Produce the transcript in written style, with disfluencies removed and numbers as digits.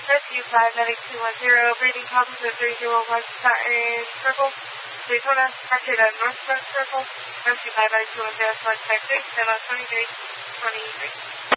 Rescue 59210, Breeding Composite 301 Saturn Circle, Daytona, Arcade at Northwest Circle, Rescue 59210, select type 6, stand on 2323.